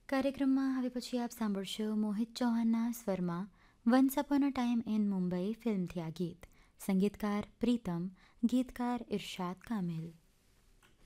કાર્યક્રમમાં હવે પછી આપ સાંભળશો મોહિત ચૌહાણના સ્વરમાં once upon a time in Mumbai ફિલ્મથી આ ગીત. સંગીતકાર પ્રીતમ, ગીતકાર ઇરશાદ કામિલ.